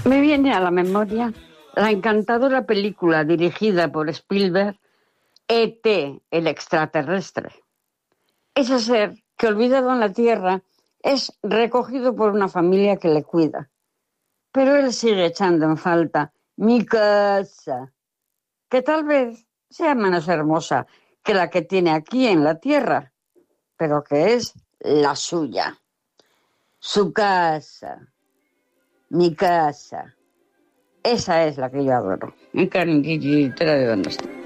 Me viene a la memoria la encantadora película dirigida por Spielberg, E.T., el extraterrestre. Ese ser que, olvidado en la Tierra, es recogido por una familia que le cuida. Pero él sigue echando en falta mi casa, que tal vez sea menos hermosa que la que tiene aquí en la Tierra, pero que es la suya. Su casa, mi casa. Esa es la que yo adoro. En carne, ¿de dónde está?